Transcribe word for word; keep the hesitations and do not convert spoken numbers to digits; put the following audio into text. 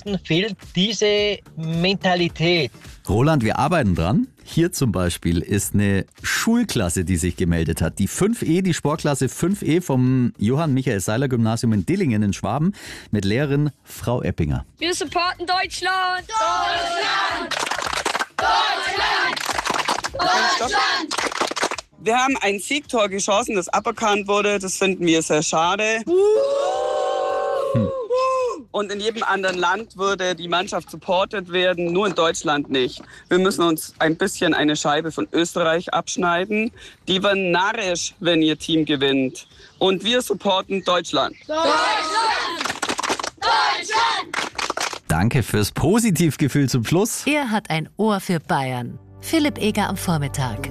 Sportarten fehlt diese Mentalität. Roland, wir arbeiten dran. Hier zum Beispiel ist eine Schulklasse, die sich gemeldet hat. Die fünf E, die Sportklasse fünf E vom Johann Michael Seiler Gymnasium in Dillingen in Schwaben mit Lehrerin Frau Eppinger. Wir supporten Deutschland! Deutschland! Deutschland! Deutschland! Wir haben ein Siegtor geschossen, das aberkannt wurde. Das finden wir sehr schade. Hm. Und in jedem anderen Land würde die Mannschaft supportet werden, nur in Deutschland nicht. Wir müssen uns ein bisschen eine Scheibe von Österreich abschneiden. Die werden narrisch, wenn ihr Team gewinnt. Und wir supporten Deutschland. Deutschland! Deutschland! Danke fürs Positivgefühl zum Schluss. Er hat ein Ohr für Bayern. Philipp Eger am Vormittag.